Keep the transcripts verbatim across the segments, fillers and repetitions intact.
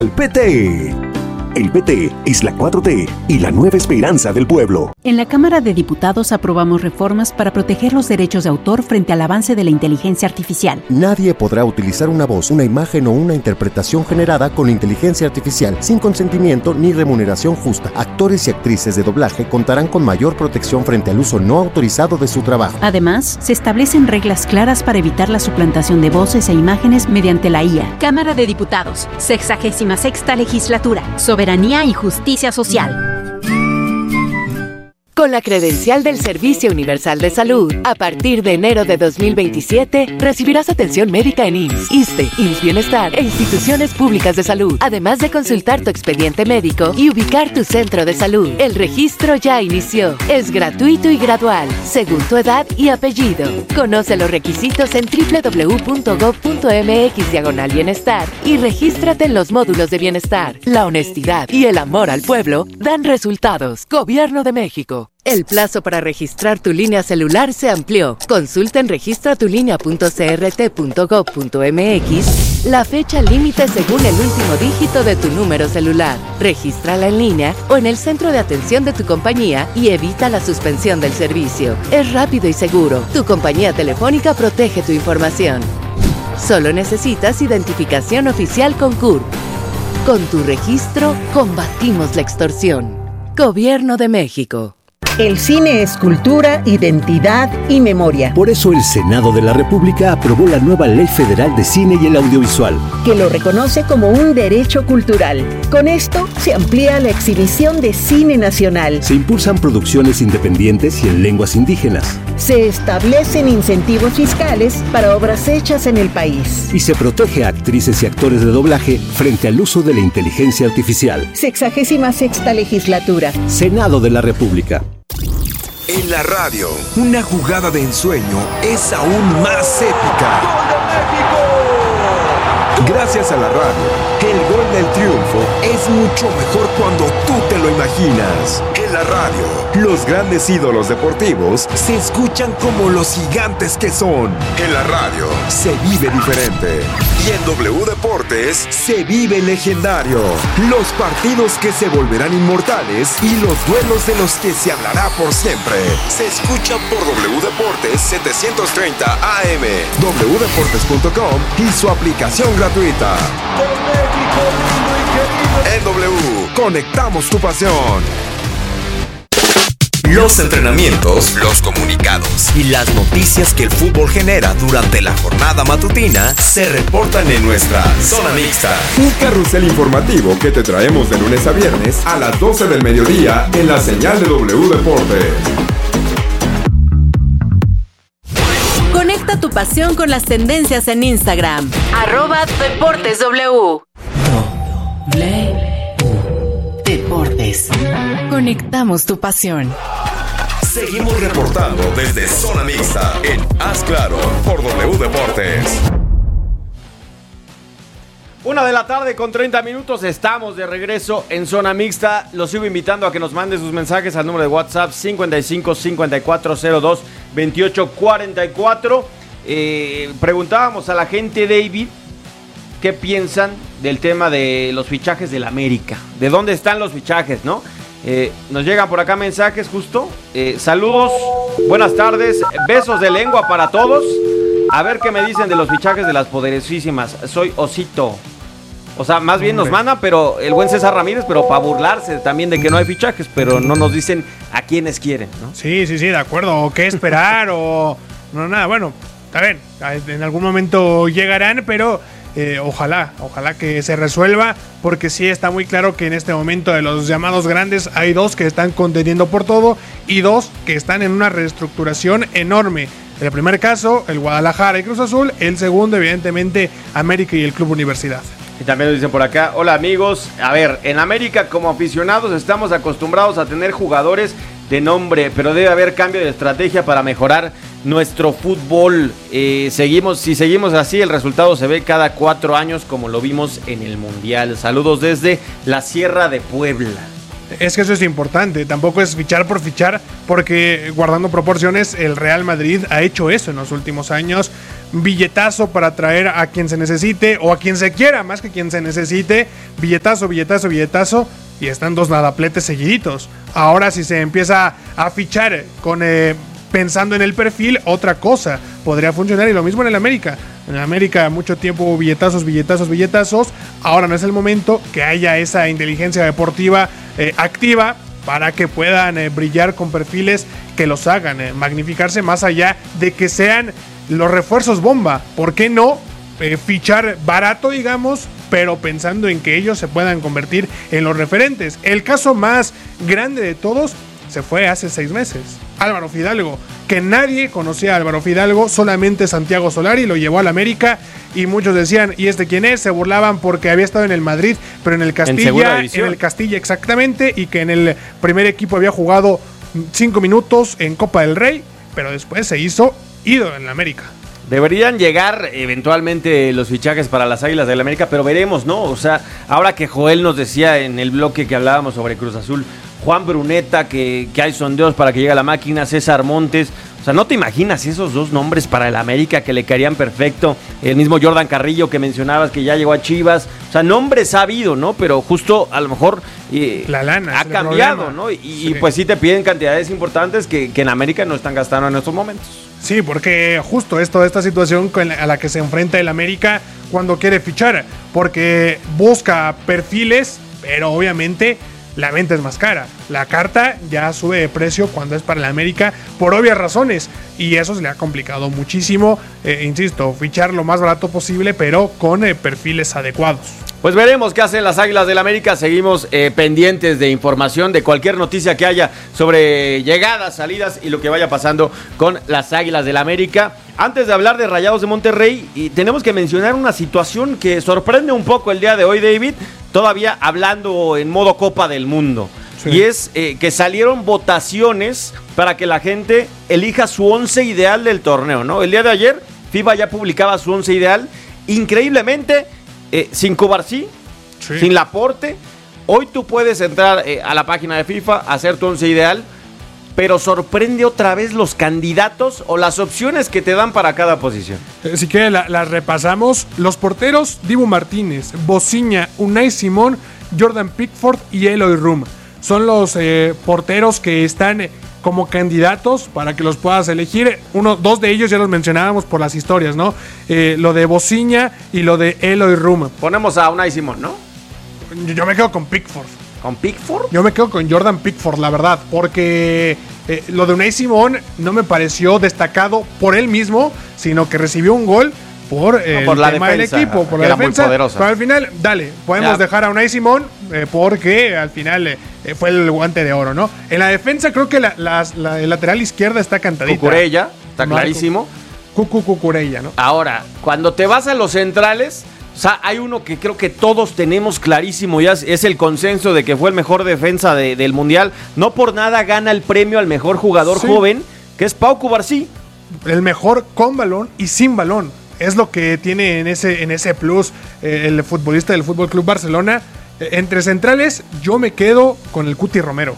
El P T. El P T es la cuatro T y la nueva esperanza del pueblo. En la Cámara de Diputados aprobamos reformas para proteger los derechos de autor frente al avance de la inteligencia artificial. Nadie podrá utilizar una voz, una imagen o una interpretación generada con inteligencia artificial sin consentimiento ni remuneración justa. Actores y actrices de doblaje contarán con mayor protección frente al uso no autorizado de su trabajo. Además, se establecen reglas claras para evitar la suplantación de voces e imágenes mediante la I A. Cámara de Diputados, sexagésima sexta legislatura. Soberanía y justicia social. Con la credencial del Servicio Universal de Salud, a partir de enero de dos mil veintisiete, recibirás atención médica en I M S S, ISSSTE, I M S S Bienestar e instituciones públicas de salud, además de consultar tu expediente médico y ubicar tu centro de salud. El registro ya inició. Es gratuito y gradual, según tu edad y apellido. Conoce los requisitos en doble u doble u doble u punto gob punto eme equis diagonal bienestar y regístrate en los módulos de bienestar. La honestidad y el amor al pueblo dan resultados. Gobierno de México. El plazo para registrar tu línea celular se amplió. Consulta en registratulínea punto c r t punto gob punto eme equis la fecha límite según el último dígito de tu número celular. Regístrala en línea o en el centro de atención de tu compañía y evita la suspensión del servicio. Es rápido y seguro. Tu compañía telefónica protege tu información. Solo necesitas identificación oficial con C U R P. Con tu registro, combatimos la extorsión. Gobierno de México. El cine es cultura, identidad y memoria. Por eso el Senado de la República aprobó la nueva Ley Federal de Cine y el Audiovisual, que lo reconoce como un derecho cultural. Con esto se amplía la exhibición de cine nacional. Se impulsan producciones independientes y en lenguas indígenas. Se establecen incentivos fiscales para obras hechas en el país. Y se protege a actrices y actores de doblaje frente al uso de la inteligencia artificial. Sexagésima sexta legislatura. Senado de la República. En la radio, una jugada de ensueño es aún más épica. ¡Gol de México! Gracias a la radio, el gol del triunfo es mucho mejor cuando tú te lo imaginas. En la radio, los grandes ídolos deportivos se escuchan como los gigantes que son. En la radio, se vive diferente. Y en W Deportes, se vive legendario. Los partidos que se volverán inmortales y los duelos de los que se hablará por siempre. Se escuchan por W Deportes setecientos treinta A M, doble u deportes punto com y su aplicación gratuita. En W, conectamos tu pasión. Los entrenamientos, los comunicados y las noticias que el fútbol genera durante la jornada matutina se reportan en nuestra Zona Mixta. Un carrusel informativo que te traemos de lunes a viernes a las doce del mediodía en la señal de W Deportes. Conecta tu pasión con las tendencias en Instagram. Arroba Deportes W. Deportes. Conectamos tu pasión. Seguimos reportando desde Zona Mixta en Haz Claro por W Deportes. Una de la tarde con treinta minutos, estamos de regreso en Zona Mixta. Los sigo invitando a que nos manden sus mensajes al número de WhatsApp cincuenta y cinco cincuenta y cuatro cero dos veintiocho cuarenta y cuatro. Eh, preguntábamos a la gente, David, ¿qué piensan del tema de los fichajes del América? ¿De dónde están los fichajes, no? Eh, nos llegan por acá mensajes justo. Eh, saludos, buenas tardes, besos de lengua para todos. A ver qué me dicen de los fichajes de las poderosísimas. Soy Osito. O sea, más bien nos mandan, pero el buen César Ramírez, pero para burlarse también de que no hay fichajes, pero no nos dicen a quiénes quieren, ¿no? Sí, sí, sí, de acuerdo. O qué esperar, o no, nada. Bueno, está bien. En algún momento llegarán, pero eh, ojalá, ojalá que se resuelva, porque sí está muy claro que en este momento de los llamados grandes hay dos que están contendiendo por todo y dos que están en una reestructuración enorme. El primer caso, el Guadalajara y Cruz Azul. El segundo, evidentemente, América y el Club Universidad. Y también nos dicen por acá, hola amigos, a ver, en América como aficionados estamos acostumbrados a tener jugadores de nombre, pero debe haber cambio de estrategia para mejorar nuestro fútbol. Eh, seguimos, si seguimos así, el resultado se ve cada cuatro años como lo vimos en el Mundial. Saludos desde la Sierra de Puebla. Es que eso es importante, tampoco es fichar por fichar, porque guardando proporciones, el Real Madrid ha hecho eso en los últimos años. billetazo para traer a quien se necesite o a quien se quiera, más que quien se necesite, billetazo, billetazo, billetazo, y están dos nadapletes seguiditos. Ahora si se empieza a fichar con eh, pensando en el perfil, otra cosa podría funcionar, y lo mismo en el América. En el América mucho tiempo hubo billetazos, billetazos, billetazos. Ahora no es el momento que haya esa inteligencia deportiva eh, activa para que puedan eh, brillar con perfiles que los hagan eh, magnificarse, más allá de que sean los refuerzos bomba. ¿Por qué no eh, fichar barato, digamos, pero pensando en que ellos se puedan convertir en los referentes? El caso más grande de todos se fue hace seis meses. Álvaro Fidalgo, que nadie conocía a Álvaro Fidalgo, solamente Santiago Solari lo llevó al América y muchos decían, ¿y este quién es? Se burlaban porque había estado en el Madrid, pero en el Castilla, en, en el Castilla exactamente, y que en el primer equipo había jugado cinco minutos en Copa del Rey, pero después se hizo ídolo en el América. Deberían llegar eventualmente los fichajes para las Águilas del América, pero veremos, ¿no? O sea, ahora que Joel nos decía en el bloque que hablábamos sobre Cruz Azul, Juan Bruneta, que, que hay sondeos para que llegue a la máquina, César Montes, o sea, ¿no te imaginas esos dos nombres para el América que le caerían perfecto? El mismo Jordan Carrillo que mencionabas que ya llegó a Chivas, o sea, nombres ha habido, ¿no? Pero justo a lo mejor eh, la lana ha cambiado, ¿no? Y, sí. y pues sí te piden cantidades importantes que, que en América no están gastando en estos momentos. Sí, porque justo es toda esta situación a la que se enfrenta el América cuando quiere fichar, porque busca perfiles, pero obviamente la venta es más cara. La carta ya sube de precio cuando es para el América por obvias razones, y eso se le ha complicado muchísimo. Eh, insisto, fichar lo más barato posible, pero con eh, perfiles adecuados. Pues veremos qué hacen las Águilas del América. Seguimos eh, pendientes de información, de cualquier noticia que haya sobre llegadas, salidas y lo que vaya pasando con las Águilas del América. Antes de hablar de Rayados de Monterrey, y tenemos que mencionar una situación que sorprende un poco el día de hoy, David, todavía hablando en modo Copa del Mundo. Sí. Y es eh, que salieron votaciones para que la gente elija su once ideal del torneo, ¿no? El día de ayer, FIFA ya publicaba su once ideal. Increíblemente, eh, sin Cubarsí, sí. sin Laporte. Hoy tú puedes entrar eh, a la página de FIFA, hacer tu once ideal, pero sorprende otra vez los candidatos o las opciones que te dan para cada posición. Si quieres, las la repasamos. Los porteros: Dibu Martínez, Bociña, Unai Simón, Jordan Pickford y Eloy Rum. Son los eh, porteros que están eh, como candidatos para que los puedas elegir. Uno, dos de ellos ya los mencionábamos por las historias, ¿no? Eh, lo de Bociña y lo de Eloy Rum. Ponemos a Unai Simón, ¿no? Yo, yo me quedo con Pickford. ¿Con Pickford? Yo me quedo con Jordan Pickford, la verdad, porque eh, lo de Unai Simón no me pareció destacado por él mismo, sino que recibió un gol por, eh, no, por el la tema defensa, del equipo, por la era defensa. Muy poderosa. Pero al final, dale, podemos ya. dejar a Unai Simón eh, porque al final eh, fue el guante de oro, ¿no? En la defensa creo que la, la, la, el lateral izquierda está cantadita. Cucurella, está Marco, clarísimo. Cucu Cucurella, ¿no? Ahora, cuando te vas a los centrales, o sea, hay uno que creo que todos tenemos clarísimo, ya es, es el consenso de que fue el mejor defensa de, del Mundial. No por nada gana el premio al mejor jugador sí. joven, que es Pau Cubarsí. El mejor con balón y sin balón. Es lo que tiene en ese, en ese plus eh, el futbolista del Fútbol Club Barcelona. Eh, entre centrales, yo me quedo con el Cuti Romero.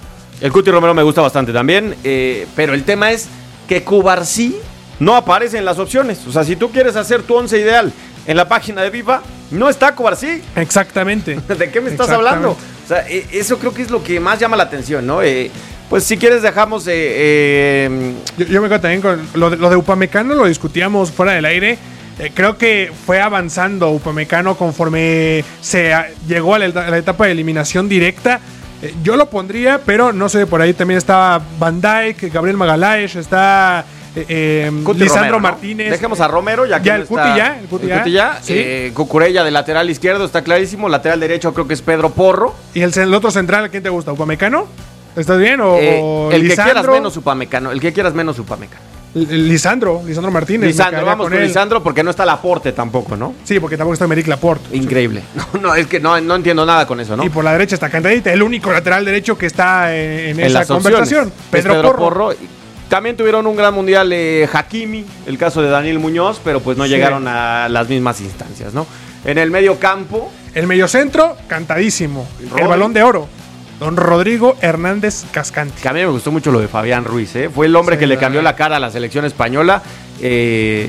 El Cuti Romero me gusta bastante también, eh, pero el tema es que Cubarsí no aparece en las opciones. O sea, si tú quieres hacer tu once ideal en la página de FIFA, no está Cubarsí. Exactamente. ¿De qué me estás hablando? O sea, eso creo que es lo que más llama la atención, ¿no? Eh, pues si quieres dejamos... Eh, eh... Yo, yo me quedo también con lo de, lo de Upamecano, lo discutíamos fuera del aire. Eh, creo que fue avanzando Upamecano conforme se a, llegó a la, a la etapa de eliminación directa. Eh, yo lo pondría, pero no sé, por ahí también está Van Dijk, Gabriel Magalhaes, está... Eh, eh, Lisandro Romero, Martínez. ¿no? Dejemos a Romero, ya que ya no el Cuti está, ya, el Cuti ya. El Cuti ya. ¿Sí? Eh, Cucurella de lateral izquierdo, está clarísimo. Lateral derecho creo que es Pedro Porro. ¿Y el, el otro central, quién te gusta? ¿Upamecano? ¿Estás bien? ¿O, eh, o el Lisandro? que quieras menos Upamecano. El que quieras menos Upamecano. Lisandro, Lisandro Martínez. Lisandro, vamos con, con Lisandro porque no está Laporte tampoco, ¿no? Sí, porque tampoco está Emerick Laporte. Increíble. No, no, es que no, no entiendo nada con eso, ¿no? Y por la derecha está Cantadita, el único lateral derecho que está en, en, en esa conversación. Pedro, Pedro Porro. Porro. También tuvieron un gran mundial eh, Hakimi, el caso de Daniel Muñoz, pero pues no sí. llegaron a las mismas instancias, ¿no? En el medio campo. El mediocentro, cantadísimo. Rodri. El Balón de Oro. Don Rodrigo Hernández Cascante. Que a mí me gustó mucho lo de Fabián Ruiz, ¿eh? Fue el hombre sí, que le cambió la cara a la selección española. Eh,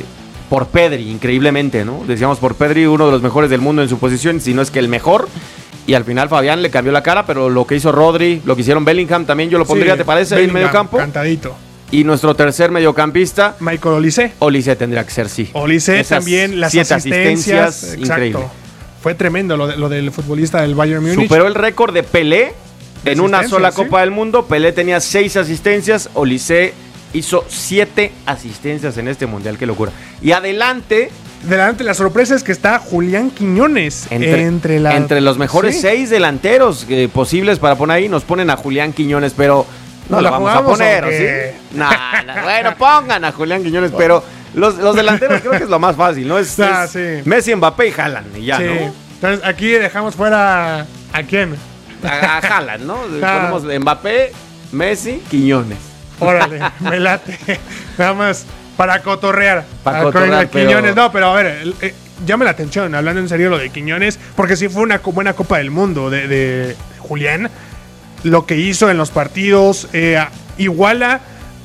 por Pedri, increíblemente, ¿no? Decíamos por Pedri, uno de los mejores del mundo en su posición, si no es que el mejor. Y al final Fabián le cambió la cara, pero lo que hizo Rodri, lo que hicieron Bellingham también yo lo pondría, sí, ¿te parece? Ahí en medio campo. Cantadito. Y nuestro tercer mediocampista, Michael Olise. Olise tendría que ser, sí. Olise también, las asistencias. asistencias increíble. Fue tremendo lo, de, lo del futbolista del Bayern Múnich. Superó el récord de Pelé en una sola ¿sí? Copa del Mundo. Pelé tenía seis asistencias, Olise hizo siete asistencias en este mundial, qué locura. Y adelante... Delante, la sorpresa es que está Julián Quiñones entre, entre, la... entre los mejores ¿sí? seis delanteros eh, posibles para poner ahí. Nos ponen a Julián Quiñones, pero no, no lo vamos a poner, ¿sí? Nah, nah, bueno, pongan a Julián Quiñones, pero los, los delanteros creo que es lo más fácil, ¿no? Es, ah, es sí. Messi, Mbappé y Haaland, y ya, sí. ¿no? Entonces aquí dejamos fuera ¿a quién? A, a Haaland, ¿no? Ah. Ponemos Mbappé, Messi, Quiñones. Órale, me late. Nada más. Para cotorrear. Para cotorrear, pero... Quiñones. No, pero a ver, eh, llame la atención, hablando en serio lo de Quiñones, porque sí fue una buena Copa del Mundo de, de Julián. Lo que hizo en los partidos eh, iguala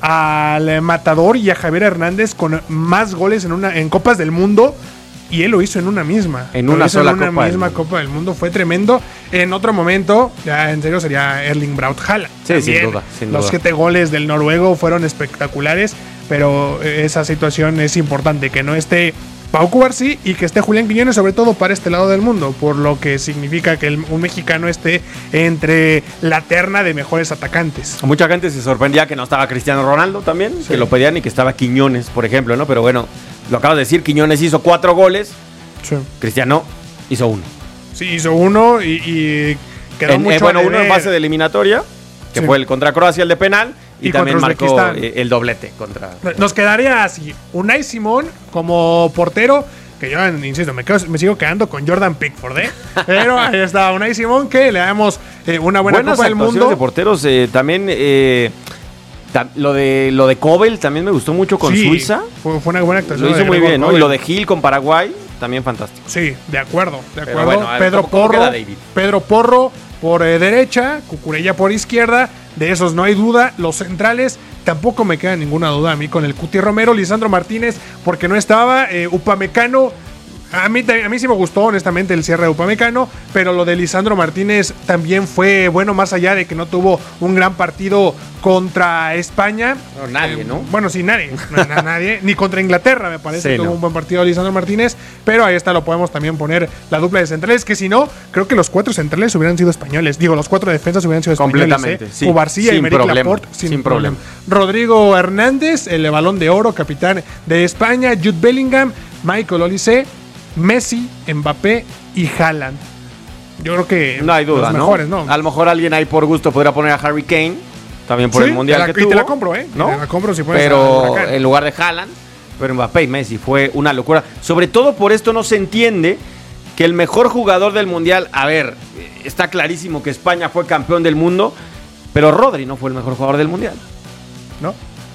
al Matador y a Javier Hernández con más goles en una en Copas del Mundo. Y él lo hizo en una misma. En una sola en una Copa misma del Copa del Mundo. Fue tremendo. En otro momento, ya en serio, sería Erling Braut Haaland. Sí, también, sin duda. Sin los duda. siete goles del noruego fueron espectaculares. Pero esa situación es importante. Que no esté Pau Cubarsí y que esté Julián Quiñones, sobre todo para este lado del mundo. Por lo que significa que el, un mexicano esté entre la terna de mejores atacantes. Mucha gente se sorprendía que no estaba Cristiano Ronaldo también. Sí. Que lo pedían y que estaba Quiñones, por ejemplo, ¿no? Pero bueno, lo acabas de decir, Quiñones hizo cuatro goles. Sí. Cristiano hizo uno. Sí, hizo uno y, y quedó en, mucho eh, Bueno, uno en base de eliminatoria, que sí. fue el contra Croacia, el de penal. Y, y también marcó el doblete contra... Nos quedaría así, Unai Simón como portero, que yo, insisto, me, quedo, me sigo quedando con Jordan Pickford, ¿eh? Pero ahí está Unai Simón, que le damos eh, una buena Buenas Copa del Mundo. de porteros, eh, también eh, ta, lo de lo de Kobel también me gustó mucho con sí, Suiza. Fue, fue una buena actuación. Lo hizo muy bien, ¿no? Y lo de Gil con Paraguay, también fantástico. Sí, de acuerdo, de acuerdo. Bueno, ver, Pedro ¿cómo, cómo Porro, Pedro Porro por eh, derecha, Cucurella por izquierda. De esos no hay duda. Los centrales, tampoco me queda ninguna duda a mí con el Cuti Romero, Lisandro Martínez, porque no estaba, eh, Upamecano. A mí, a mí sí me gustó, honestamente, el cierre de Upamecano, pero lo de Lisandro Martínez también fue bueno, más allá de que no tuvo un gran partido contra España. No, nadie, eh, ¿no? Bueno, sí, nadie. No, nadie. Ni contra Inglaterra, me parece, sí, tuvo no. un buen partido Lisandro Martínez, pero ahí está, lo podemos también poner la dupla de centrales, que si no, creo que los cuatro centrales hubieran sido españoles. Digo, los cuatro defensas hubieran sido españoles. Completamente, ¿eh? sí. Cubarsí y Emerick Laporte, sin, sin problema. problema. Rodrigo Hernández, el Balón de Oro, capitán de España. Jude Bellingham, Michael Olise, Messi, Mbappé y Haaland. Yo creo que no hay duda, los mejores, ¿no? ¿no? A lo mejor alguien ahí por gusto podría poner a Harry Kane, también por sí, el mundial la, que y tuvo. te la compro, ¿eh? ¿no? Te la compro si puedes. Pero en lugar de Haaland, pero Mbappé y Messi fue una locura. Sobre todo por esto no se entiende que el mejor jugador del mundial, a ver, está clarísimo que España fue campeón del mundo, pero Rodri no fue el mejor jugador del mundial, ¿no?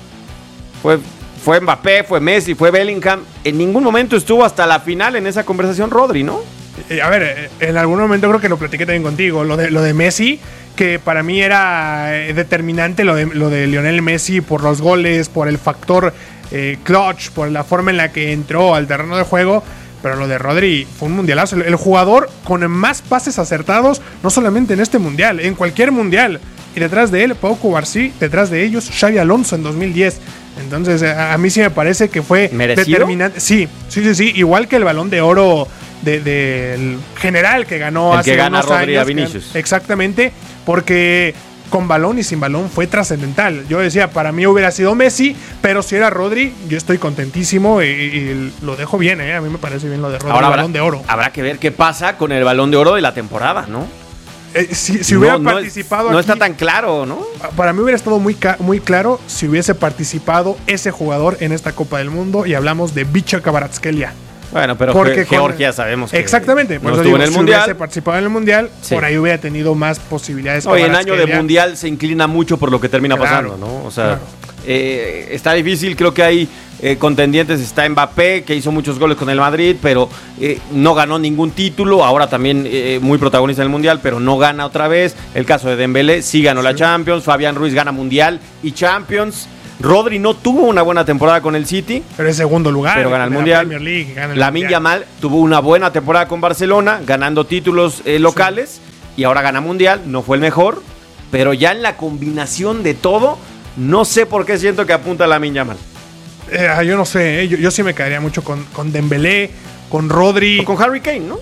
Fue Fue Mbappé, fue Messi, fue Bellingham. En ningún momento estuvo hasta la final en esa conversación Rodri, ¿no? Eh, a ver, en algún momento creo que lo platiqué también contigo. Lo de, lo de Messi, que para mí era determinante lo de, lo de Lionel Messi por los goles, por el factor eh, clutch, por la forma en la que entró al terreno de juego. Pero lo de Rodri fue un mundialazo. El, el jugador con más pases acertados, no solamente en este mundial, en cualquier mundial. Y detrás de él, Pau Cubarsí, detrás de ellos, Xabi Alonso en dos mil diez. Entonces, a, a mí sí me parece que fue ¿merecido? Determinante. Sí, sí, sí, sí. Igual que el Balón de Oro del de, de general que ganó el hace que gana unos Rodri años. A Vinicius. Que, exactamente, porque con balón y sin balón fue trascendental. Yo decía, para mí hubiera sido Messi, pero si era Rodri, yo estoy contentísimo y, y lo dejo bien, ¿eh? A mí me parece bien lo de Rodri, Ahora el habrá, Balón de Oro. Habrá que ver qué pasa con el Balón de Oro de la temporada, ¿no? Eh, si, si hubiera no, participado no, aquí, no está tan claro, ¿no? Para mí hubiera estado muy, muy claro si hubiese participado ese jugador en esta Copa del Mundo, y hablamos de Bicha Kvaratskhelia. Bueno, pero Porque Georgia con, sabemos que exactamente, no estuvo digo, en el si mundial. hubiese participado en el mundial, sí. por ahí hubiera tenido más posibilidades. Hoy en año de mundial se inclina mucho por lo que termina claro, pasando, ¿no? O sea, claro. eh, está difícil, creo que hay eh, contendientes, está Mbappé, que hizo muchos goles con el Madrid, pero eh, no ganó ningún título, ahora también eh, muy protagonista en el mundial, pero no gana otra vez. El caso de Dembélé, sí ganó sí. la Champions, Fabián Ruiz gana mundial y Champions. Rodri no tuvo una buena temporada con el City. Pero es segundo lugar. Pero gana el Mundial. Lamine Yamal tuvo una buena temporada con Barcelona, ganando títulos eh, locales. Sí. Y ahora gana Mundial. No fue el mejor. Pero ya en la combinación de todo, no sé por qué siento que apunta a Lamine Yamal. Eh, yo no sé. Eh. Yo, yo sí me caería mucho con, con Dembélé, con Rodri. O con Harry Kane, ¿no?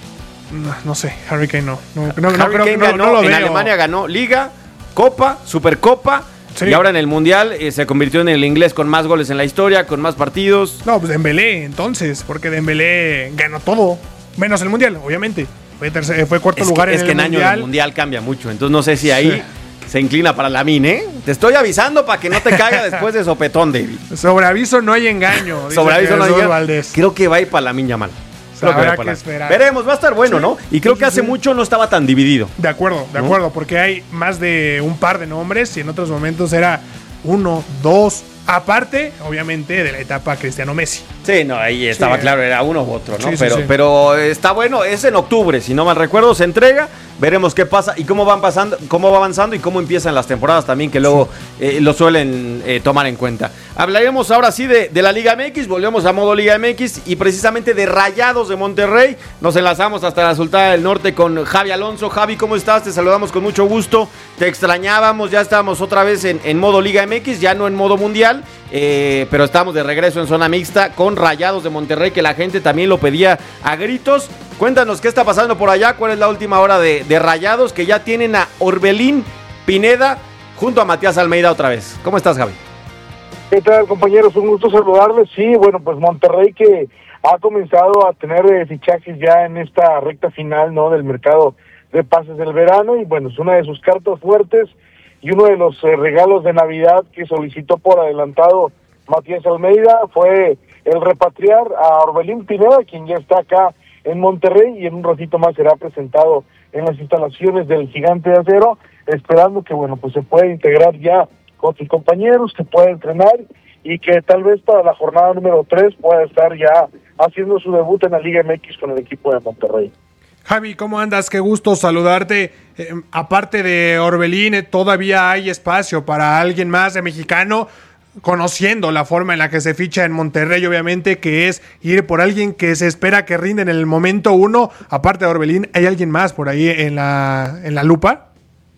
No, no sé. Harry Kane no. no, no Harry no, Kane no, ganó, no lo en veo. Alemania ganó Liga, Copa, Supercopa. Sí. Y ahora en el Mundial eh, se convirtió en el inglés con más goles en la historia, con más partidos. No, pues Dembélé, entonces, porque Dembélé ganó todo, menos el Mundial, obviamente. Fue, tercer, fue cuarto es lugar que, en es el que en Mundial. año del Mundial cambia mucho, entonces no sé si ahí sí. se inclina para Lamine, ¿eh? Te estoy avisando para que no te caiga después de sopetón, David. Sobre aviso no hay engaño. Sobre aviso no hay engaño. Creo que va a ir para Lamine Yamal. Habrá que, que esperar. Veremos, va a estar bueno, sí, ¿no? Y creo sí, que hace sí. mucho no estaba tan dividido. De acuerdo, de ¿no? acuerdo, porque hay más de un par de nombres y en otros momentos era uno, dos, aparte, obviamente, de la etapa Cristiano Messi. Sí, no, ahí estaba sí, claro, era uno u otro, ¿no? Sí, pero, sí, sí. pero está bueno, es en octubre, si no mal recuerdo, se entrega. Veremos qué pasa y cómo van pasando, cómo va avanzando y cómo empiezan las temporadas también, que luego sí. eh, lo suelen eh, tomar en cuenta. Hablaremos ahora sí de, de la Liga M X, volvemos a modo Liga M X y precisamente de Rayados de Monterrey. Nos enlazamos hasta la Sultana del Norte con Javi Alonso. Javi, ¿cómo estás? Te saludamos con mucho gusto. Te extrañábamos, ya estábamos otra vez en, en modo Liga M X, ya no en modo Mundial, eh, pero estamos de regreso en zona mixta con Rayados de Monterrey, que la gente también lo pedía a gritos. Cuéntanos qué está pasando por allá, cuál es la última hora de, de Rayados, que ya tienen a Orbelín Pineda junto a Matías Almeida otra vez. ¿Cómo estás, Javi? ¿Qué tal, compañeros? Un gusto saludarles. Sí, bueno, pues Monterrey que ha comenzado a tener eh, fichajes ya en esta recta final, ¿no?, del mercado de pases del verano, y bueno, es una de sus cartas fuertes y uno de los eh, regalos de Navidad que solicitó por adelantado Matías Almeida fue el repatriar a Orbelín Pineda, quien ya está acá en Monterrey y en un ratito más será presentado en las instalaciones del Gigante de Acero, esperando que, bueno, pues se pueda integrar ya con sus compañeros, que pueda entrenar y que tal vez para la jornada número tres pueda estar ya haciendo su debut en la Liga M X con el equipo de Monterrey. Javi, ¿cómo andas? Qué gusto saludarte. Eh, aparte de Orbelín, ¿todavía hay espacio para alguien más de mexicano? Conociendo la forma en la que se ficha en Monterrey, obviamente, que es ir por alguien que se espera que rinde en el momento uno. Aparte de Orbelín, ¿hay alguien más por ahí en la en la lupa?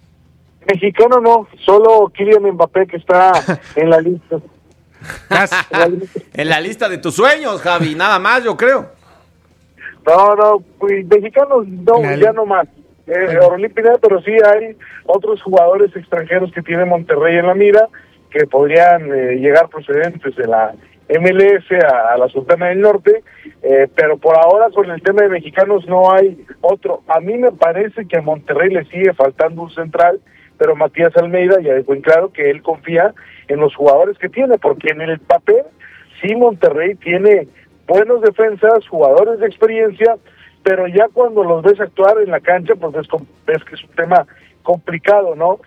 Mexicano no, solo Kylian Mbappé, que está en la lista. En la lista de tus sueños, Javi, nada más, yo creo. No, no, pues, mexicanos no, la... ya no más. Eh, Orbelín Pineda, pero sí hay otros jugadores extranjeros que tiene Monterrey en la mira, que podrían eh, llegar procedentes de la M L S a, a la Sultana del Norte, eh, pero por ahora con el tema de mexicanos no hay otro. A mí me parece que a Monterrey le sigue faltando un central, pero Matías Almeida ya dejó en claro que él confía en los jugadores que tiene, porque en el papel sí Monterrey tiene buenos defensas, jugadores de experiencia, pero ya cuando los ves actuar en la cancha, pues ves, ves que es un tema complicado, ¿no?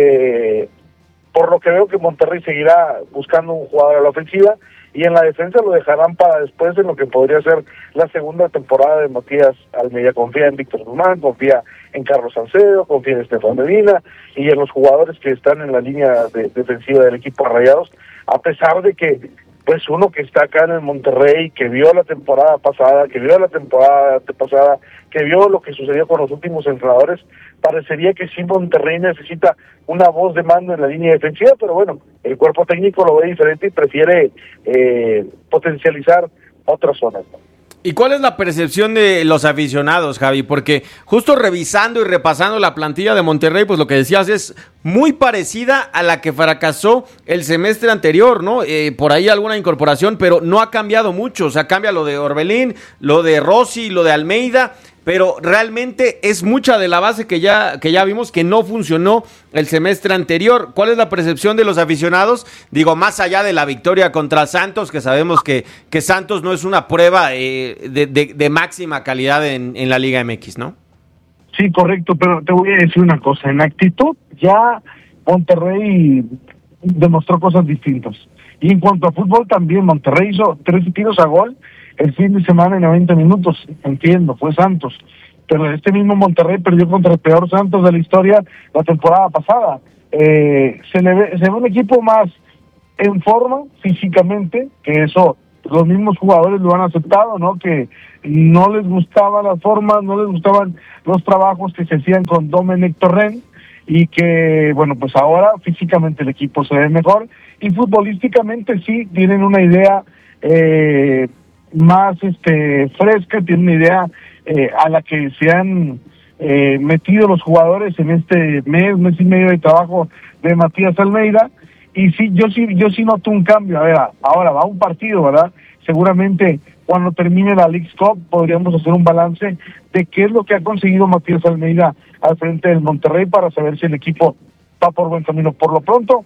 Eh... Por lo que veo que Monterrey seguirá buscando un jugador a la ofensiva y en la defensa lo dejarán para después en lo que podría ser la segunda temporada de Matías Almeida. Confía en Víctor Guzmán, confía en Carlos Salcedo, confía en Estefan Medina y en los jugadores que están en la línea de, defensiva del equipo de Rayados, a pesar de que pues uno que está acá en el Monterrey, que vio la temporada pasada, que vio la temporada pasada, que vio lo que sucedió con los últimos entrenadores, parecería que sí Monterrey necesita una voz de mando en la línea defensiva, pero bueno, el cuerpo técnico lo ve diferente y prefiere eh, potencializar otras zonas, ¿no? ¿Y cuál es la percepción de los aficionados, Javi? Porque justo revisando y repasando la plantilla de Monterrey, pues lo que decías es muy parecida a la que fracasó el semestre anterior, ¿no? Eh, por ahí alguna incorporación, pero no ha cambiado mucho. O sea, cambia lo de Orbelín, lo de Rossi, lo de Almeida, pero realmente es mucha de la base que ya, que ya vimos que no funcionó el semestre anterior. ¿Cuál es la percepción de los aficionados? Digo, más allá de la victoria contra Santos, que sabemos que, que Santos no es una prueba eh, de, de, de máxima calidad en, en la Liga M X, ¿no? Sí, correcto, pero te voy a decir una cosa. En actitud ya Monterrey demostró cosas distintas. Y en cuanto a fútbol también, Monterrey hizo tres tiros a gol el fin de semana en noventa minutos, entiendo, fue Santos, pero este mismo Monterrey perdió contra el peor Santos de la historia la temporada pasada. Eh, se le ve, se ve un equipo más en forma físicamente, que eso los mismos jugadores lo han aceptado, ¿no? Que no les gustaban las formas, no les gustaban los trabajos que se hacían con Domenech Torrent, y que, bueno, pues ahora físicamente el equipo se ve mejor, y futbolísticamente sí tienen una idea eh, más este fresca, tienen una idea eh, a la que se han eh, metido los jugadores en este mes, mes y medio de trabajo de Matías Almeida. Y sí, yo sí, yo sí noto un cambio. A ver, ahora va un partido, ¿verdad? Seguramente cuando termine la Leagues Cup podríamos hacer un balance de qué es lo que ha conseguido Matías Almeida al frente del Monterrey para saber si el equipo va por buen camino. Por lo pronto,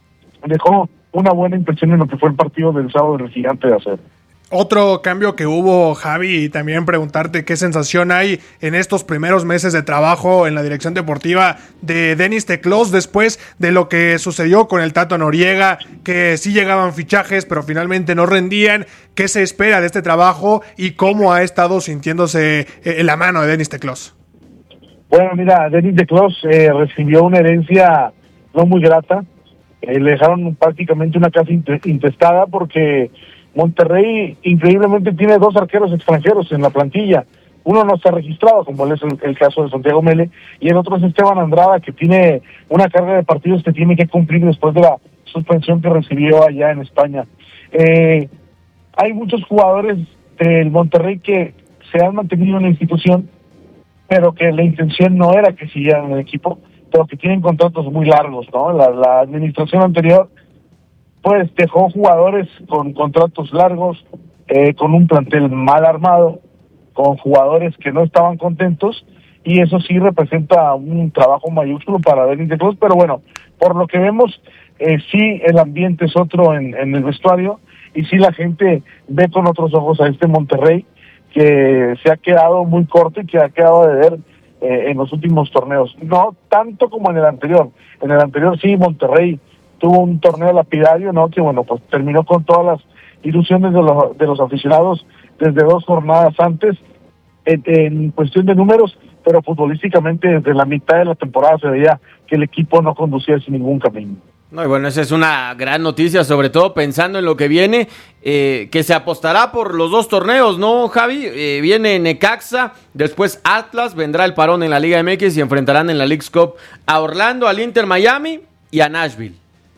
dejó una buena impresión en lo que fue el partido del sábado del Gigante de Acero. Otro cambio que hubo, Javi, y también preguntarte qué sensación hay en estos primeros meses de trabajo en la dirección deportiva de Denis Teclós después de lo que sucedió con el Tato Noriega, que sí llegaban fichajes pero finalmente no rendían. ¿Qué se espera de este trabajo y cómo ha estado sintiéndose en la mano de Denis Teclós? Bueno, mira, Denis Teclós eh, recibió una herencia no muy grata. Eh, le dejaron prácticamente una casa intestada porque Monterrey increíblemente tiene dos arqueros extranjeros en la plantilla. Uno no está registrado, como es el, el caso de Santiago Mele, y el otro es Esteban Andrada, que tiene una carga de partidos que tiene que cumplir después de la suspensión que recibió allá en España. Eh, hay muchos jugadores del Monterrey que se han mantenido en la institución, pero que la intención no era que siguieran en el equipo, pero que tienen contratos muy largos, ¿no? La, la administración anterior pues dejó jugadores con contratos largos, eh, con un plantel mal armado, con jugadores que no estaban contentos, y eso sí representa un trabajo mayúsculo para Denis Teclós. Pero bueno, por lo que vemos, eh, sí el ambiente es otro en, en el vestuario, y sí la gente ve con otros ojos a este Monterrey, que se ha quedado muy corto y que ha quedado de ver eh, en los últimos torneos. No tanto como en el anterior. En el anterior sí, Monterrey tuvo un torneo lapidario, ¿no? Que bueno, pues terminó con todas las ilusiones de los, de los aficionados desde dos jornadas antes, en, en cuestión de números, pero futbolísticamente desde la mitad de la temporada se veía que el equipo no conducía sin ningún camino. No, y bueno, esa es una gran noticia, sobre todo pensando en lo que viene, eh, que se apostará por los dos torneos, ¿no, Javi? Eh, viene Necaxa, después Atlas, vendrá el parón en la Liga M X y enfrentarán en la Leagues Cup a Orlando, al Inter Miami y a Nashville.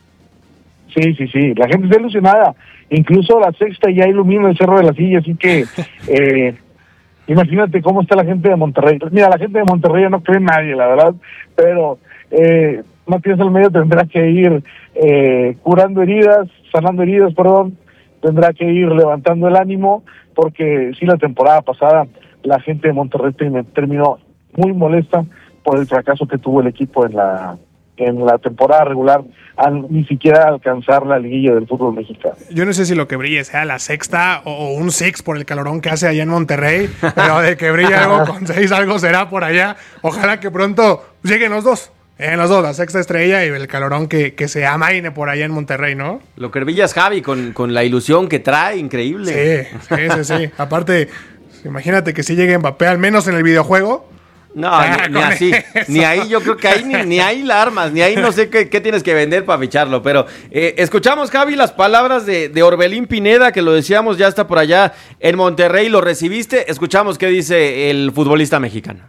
Sí, sí, sí, la gente está ilusionada, incluso la sexta ya ilumina el Cerro de la Silla, así que eh, imagínate cómo está la gente de Monterrey. Mira, la gente de Monterrey no cree en nadie, la verdad, pero eh, Matías Almeida tendrá que ir eh, curando heridas, sanando heridas, perdón, tendrá que ir levantando el ánimo, porque sí, la temporada pasada la gente de Monterrey terminó muy molesta por el fracaso que tuvo el equipo en la en la temporada regular, al ni siquiera alcanzar la liguilla del fútbol mexicano. Yo no sé si lo que brille sea la sexta o un six por el calorón que hace allá en Monterrey, pero de que brille algo con seis, algo será por allá. Ojalá que pronto lleguen los dos. En los dos, la sexta estrella y el calorón que, que se amaine por allá en Monterrey, ¿no? Lo que brilla es Javi con, con la ilusión que trae, increíble. Sí, sí, sí, sí. Aparte, imagínate que si llegue Mbappé, al menos en el videojuego. No, ah, ni, ni así, eso. Ni ahí, yo creo que ahí ni, ni ahí la armas, ni ahí no sé qué, qué tienes que vender para ficharlo, pero eh, escuchamos, Javi, las palabras de, de Orbelín Pineda, que lo decíamos, ya está por allá en Monterrey, lo recibiste, escuchamos qué dice el futbolista mexicano.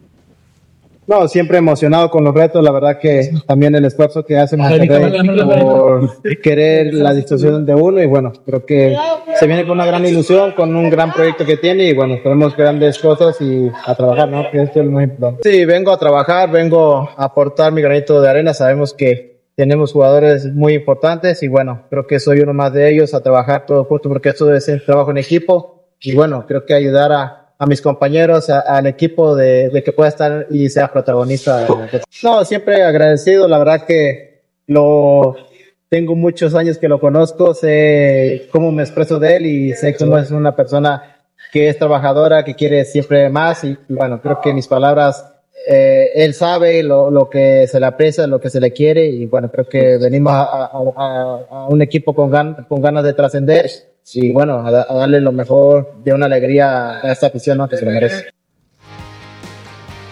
No, siempre emocionado con los retos, la verdad que también el esfuerzo que hace Monterrey por querer la distorsión de uno, y bueno, creo que se viene con una gran ilusión, con un gran proyecto que tiene, y bueno, tenemos grandes cosas y a trabajar, ¿no? Que esto es muy importante. Sí, vengo a trabajar, vengo a aportar mi granito de arena, sabemos que tenemos jugadores muy importantes y bueno, creo que soy uno más de ellos, a trabajar todo juntos, porque esto debe ser trabajo en equipo, y bueno, creo que ayudar a a mis compañeros, a, al equipo de, de que pueda estar y sea protagonista. No, siempre agradecido, la verdad que lo tengo muchos años que lo conozco, sé cómo me expreso de él y sé que no es una persona que es trabajadora, que quiere siempre más, y bueno, creo que mis palabras, eh, él sabe lo, lo que se le aprecia, lo que se le quiere, y bueno, creo que venimos a, a, a, a un equipo con, gan, con ganas de trascender. Y bueno, a, a darle lo mejor de una alegría a esta afición, ¿no? Que se lo merece.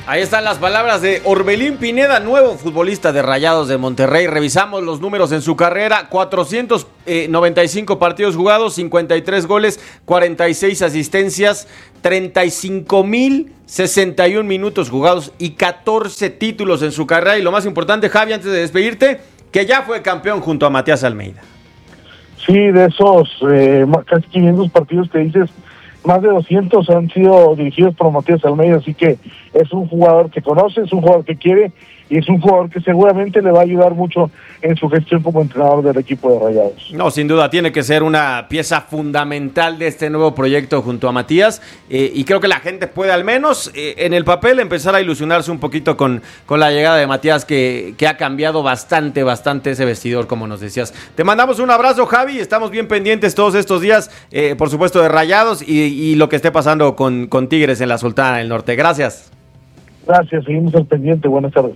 Ahí están las palabras de Orbelín Pineda, nuevo futbolista de Rayados de Monterrey. Revisamos los números en su carrera: cuatrocientos noventa y cinco partidos jugados, cincuenta y tres goles, cuarenta y seis asistencias, treinta y cinco mil sesenta y un minutos jugados y catorce títulos en su carrera. Y lo más importante, Javi, antes de despedirte, que ya fue campeón junto a Matías Almeida. Sí, de esos eh, casi quinientos partidos que dices, más de doscientos han sido dirigidos por Matías Almeida, así que es un jugador que conoce, es un jugador que quiere y es un jugador que seguramente le va a ayudar mucho en su gestión como entrenador del equipo de Rayados. No, sin duda tiene que ser una pieza fundamental de este nuevo proyecto junto a Matías, eh, y creo que la gente puede al menos eh, en el papel empezar a ilusionarse un poquito con, con la llegada de Matías, que, que ha cambiado bastante, bastante ese vestidor, como nos decías. Te mandamos un abrazo, Javi, estamos bien pendientes todos estos días, eh, por supuesto de Rayados y, y lo que esté pasando con, con Tigres en la Sultana del Norte. Gracias. Gracias, seguimos al pendiente, buenas tardes.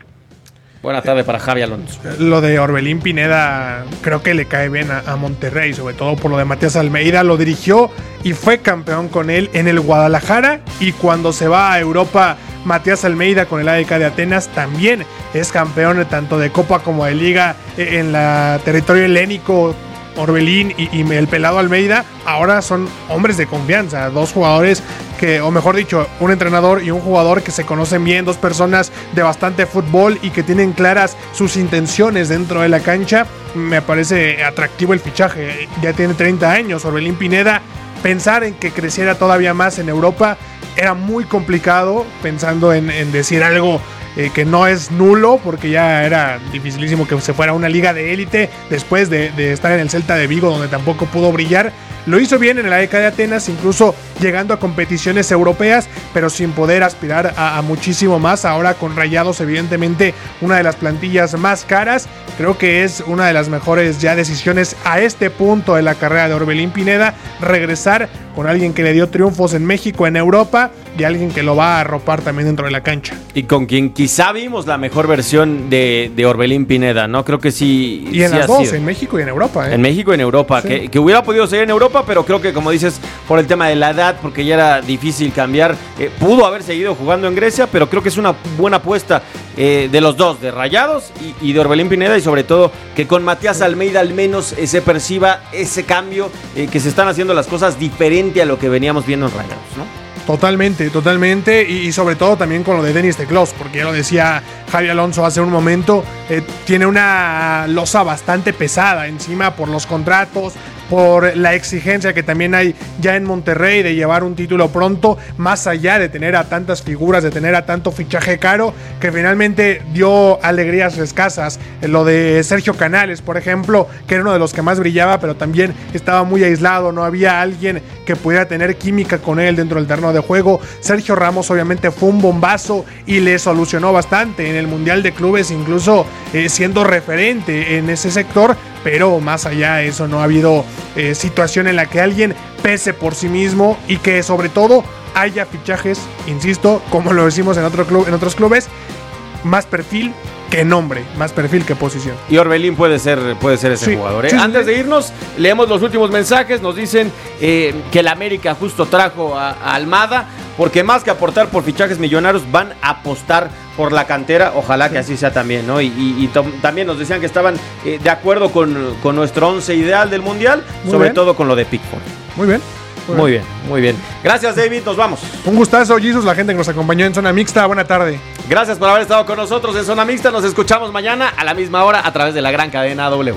Buenas tardes para Javi Alonso. Lo de Orbelín Pineda creo que le cae bien a, a Monterrey, sobre todo por lo de Matías Almeida. Lo dirigió y fue campeón con él en el Guadalajara, y cuando se va a Europa Matías Almeida con el A E K de Atenas también es campeón tanto de Copa como de Liga en la territorio helénico. Orbelín y, y el pelado Almeida ahora son hombres de confianza, dos jugadores que, o mejor dicho, un entrenador y un jugador que se conocen bien, dos personas de bastante fútbol y que tienen claras sus intenciones dentro de la cancha. Me parece atractivo el fichaje, ya tiene treinta años Orbelín Pineda. Pensar en que creciera todavía más en Europa era muy complicado, pensando en, en decir algo Eh, que no es nulo, porque ya era dificilísimo que se fuera a una liga de élite después de, de estar en el Celta de Vigo, donde tampoco pudo brillar. Lo hizo bien en el A E K de Atenas, incluso llegando a competiciones europeas, pero sin poder aspirar a, a muchísimo más. Ahora con Rayados, evidentemente una de las plantillas más caras. Creo que es una de las mejores ya decisiones a este punto de la carrera de Orbelín Pineda, regresar con alguien que le dio triunfos en México, en Europa, y alguien que lo va a arropar también dentro de la cancha. Y con quien quizá vimos la mejor versión de, de Orbelín Pineda, ¿no? Creo que sí. Y en sí las dos, sido. en México y en Europa. ¿eh? En México y en Europa, sí. que, que hubiera podido seguir en Europa, pero creo que, como dices, por el tema de la edad, porque ya era difícil cambiar, eh, pudo haber seguido jugando en Grecia, pero creo que es una buena apuesta eh, de los dos, de Rayados y, y de Orbelín Pineda, y sobre todo que con Matías Almeida al menos eh, se perciba ese cambio, eh, que se están haciendo las cosas diferente a lo que veníamos viendo en Rayados, ¿no? Totalmente, totalmente, y, y sobre todo también con lo de Denis Teclós, porque ya lo decía Javi Alonso hace un momento, eh, tiene una losa bastante pesada encima por los contratos, por la exigencia que también hay ya en Monterrey de llevar un título pronto, más allá de tener a tantas figuras, de tener a tanto fichaje caro, que finalmente dio alegrías escasas. Lo de Sergio Canales, por ejemplo, que era uno de los que más brillaba, pero también estaba muy aislado, no había alguien que pudiera tener química con él dentro del terreno de juego. Sergio Ramos obviamente fue un bombazo y le solucionó bastante en el Mundial de Clubes, incluso eh, siendo referente en ese sector, pero más allá de eso no ha habido eh, situación en la que alguien pese por sí mismo y que sobre todo haya fichajes, insisto, como lo decimos en, otro club, en otros clubes, más perfil que nombre, más perfil que posición. Y Orbelín puede ser, puede ser ese sí, jugador. ¿eh? Sí, Antes sí. de irnos, leemos los últimos mensajes. Nos dicen eh, que el América justo trajo a, a Almada, porque más que aportar por fichajes millonarios, van a apostar por la cantera. Ojalá sí. que así sea también, ¿no? Y, y, y to- también nos decían que estaban eh, de acuerdo con, con nuestro once ideal del Mundial, muy sobre bien. todo con lo de Pickford. Muy bien. Muy, muy bien. bien, muy bien. Gracias, David, nos vamos. Un gustazo, Jesus, la gente que nos acompañó en Zona Mixta. Buena tarde. Gracias por haber estado con nosotros en Zona Mixta. Nos escuchamos mañana a la misma hora a través de la gran cadena W.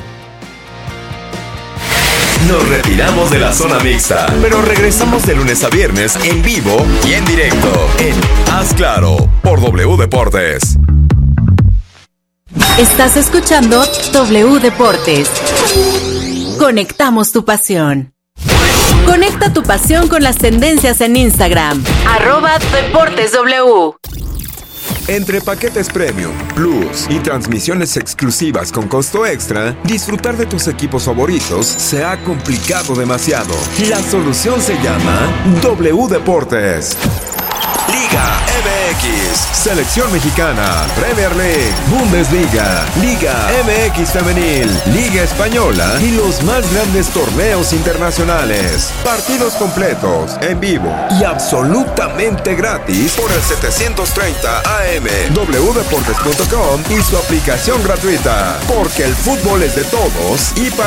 Nos retiramos de la Zona Mixta, pero regresamos de lunes a viernes en vivo y en directo en Haz Claro por W Deportes. Estás escuchando W Deportes. Conectamos tu pasión. Conecta tu pasión con las tendencias en Instagram. Arroba Deportes W. Entre paquetes premium, plus y transmisiones exclusivas con costo extra, disfrutar de tus equipos favoritos se ha complicado demasiado. La solución se llama W Deportes. Liga M X, Selección Mexicana, Premier League, Bundesliga, Liga M X Femenil, Liga Española y los más grandes torneos internacionales. Partidos completos, en vivo y absolutamente gratis por el setecientos treinta A M, w deportes punto com y su aplicación gratuita. Porque el fútbol es de todos y para